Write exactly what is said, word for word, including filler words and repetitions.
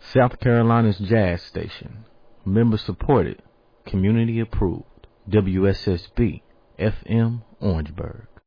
South Carolina's jazz station. Member supported. Community approved. W S S B F M Orangeburg.